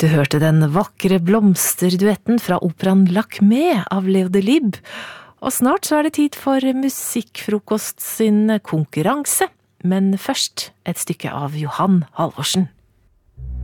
Du hørte den vakre blomsterduetten fra operaen Lakmé av Leo Delibes, og snart så det tid for Musikkfrokost sin konkurranse, men først et stykke av Johan Halvorsen.